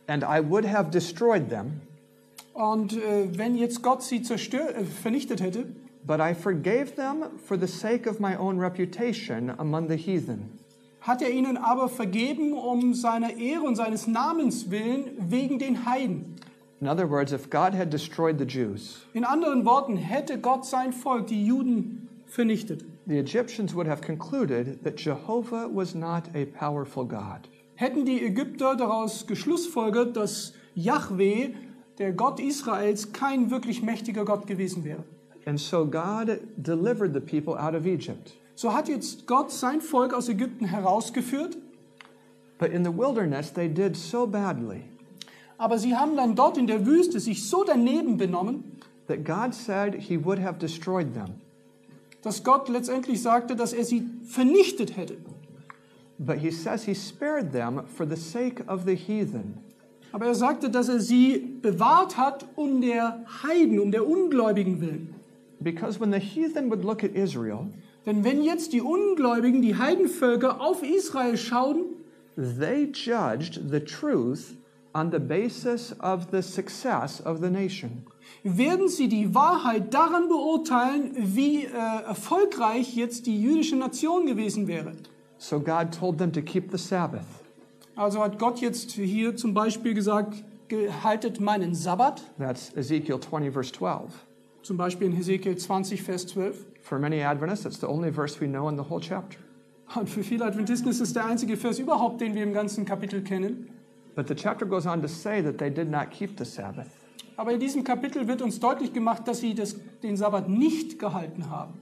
and I would have destroyed them, Und wenn jetzt Gott sie vernichtet hätte, but I forgave them for the sake of my own reputation among the heathen. hat er ihnen aber vergeben um seiner Ehre und seines Namens willen wegen den Heiden. In other words, if God had destroyed the Jews, In anderen Worten, hätte Gott sein Volk, die Juden, vernichtet, the Egyptians would have concluded that Jehovah was not a powerful God. hätten die Ägypter daraus geschlussfolgert, dass Jahwe, der Gott Israels, kein wirklich mächtiger Gott gewesen wäre. And so God delivered the people out of Egypt. So hat jetzt Gott sein Volk aus Ägypten herausgeführt, But in the wilderness, they did so badly aber sie haben dann dort in der Wüste sich so daneben benommen, that God said he would have destroyed them. dass Gott letztendlich sagte, dass er sie vernichtet hätte. But he says he spared them for the sake of the heathen. Aber er sagte, dass er sie bewahrt hat um der Heiden, um der Ungläubigen willen. Because when the heathen would look at Israel, Denn wenn jetzt die Ungläubigen, die Heidenvölker auf Israel schauen, they judged the truth on the basis of the success of the nation. werden sie die Wahrheit daran beurteilen, wie erfolgreich jetzt die jüdische Nation gewesen wäre. So God told them to keep the Sabbath. Also hat Gott jetzt hier zum Beispiel gesagt, haltet meinen Sabbat, That's Ezekiel 20, verse 12. zum Beispiel in Hesekiel 20, Vers 12. For many Adventists, it's the only verse we know in the whole chapter. Und für viele Adventisten ist es der einzige Vers überhaupt, den wir im ganzen Kapitel kennen. But the chapter goes on to say that they did not keep the Sabbath. Aber in diesem Kapitel wird uns deutlich gemacht, dass sie den Sabbat nicht gehalten haben.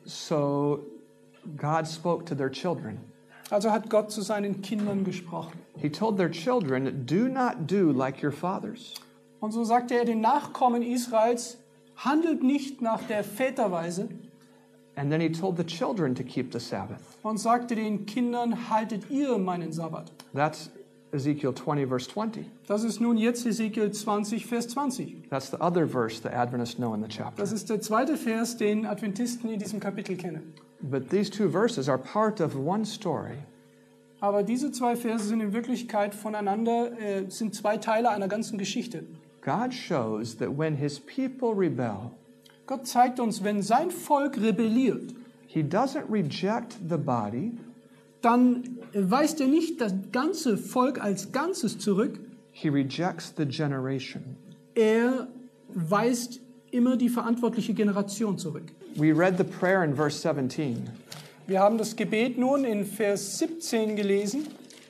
So God spoke to their children. Also hat Gott zu seinen Kindern gesprochen. He told their children, do not do like your fathers. Und so sagte er den Nachkommen Israels, handelt nicht nach der Väterweise, And then he told the children to keep the Sabbath. und sagte den Kindern, haltet ihr meinen Sabbat. That's Ezekiel 20, verse 20. Das ist nun jetzt Hesekiel 20, Vers 20. That's the other verse the Adventists know in the chapter. Das ist der zweite Vers, den Adventisten in diesem Kapitel kennen. But these two verses are part of one story. Aber diese zwei Verse sind in Wirklichkeit voneinander, sind zwei Teile einer ganzen Geschichte. God shows that when his people rebel, Gott zeigt uns, wenn sein Volk rebelliert, he doesn't reject the body, dann weist er nicht das ganze Volk als Ganzes zurück, he rejects the generation. er weist immer die verantwortliche Generation zurück. We read the prayer in verse 17. Wir haben das Gebet nun in Vers 17 gelesen.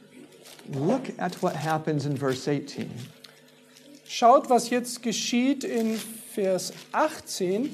Look at what happens in verse 18. Schaut, was jetzt geschieht in Vers 18.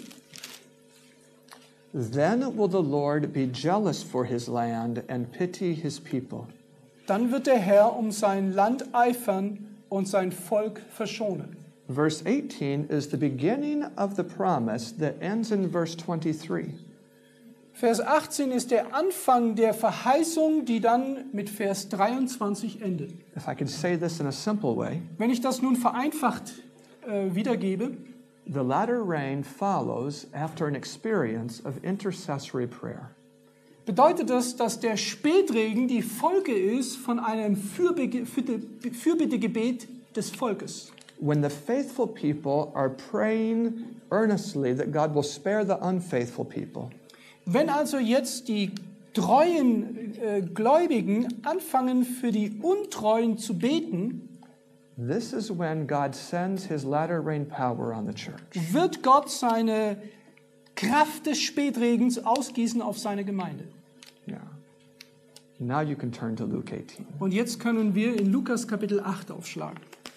Then will the Lord be jealous for his land and pity his people. Dann wird der Herr um sein Land eifern und sein Volk verschonen. Verse 18 is the beginning of the promise that ends in verse 23. Vers 18 ist der Anfang der Verheißung, die dann mit Vers 23 endet. If I could say this in a simple way, Wenn ich das nun vereinfacht wiedergebe, the latter rain follows after an experience of intercessory prayer. bedeutet das, dass der Spätregen die Folge ist von einem Fürbittegebet des Volkes. When the faithful people are praying earnestly that God will spare the unfaithful people, Wenn also jetzt die treuen Gläubigen anfangen, für die Untreuen zu beten, this is when God sends his latter rain power on the church. wird Gott seine Kraft des Spätregens ausgießen auf seine Gemeinde. Yeah. Now you can turn to Luke 18. Und jetzt können wir in Lukas Kapitel 8 aufschlagen.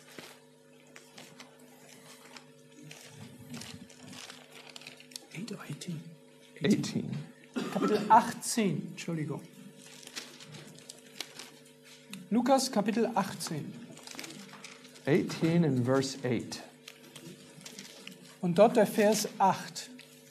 18. Kapitel 18, Entschuldigung. Lukas Kapitel 18. 18 and verse 8. Und dort der Vers 8.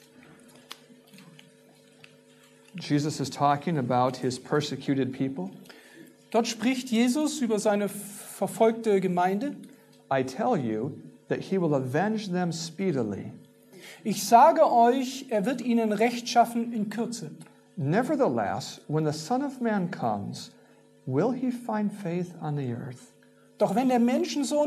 Jesus is talking about his persecuted people. Dort spricht Jesus über seine verfolgte Gemeinde. I tell you that he will avenge them speedily. Ich sage euch, er wird ihnen Recht schaffen in Kürze. Nevertheless, when the Son of Man comes, will he find faith on the earth? Doch wenn der Menschensohn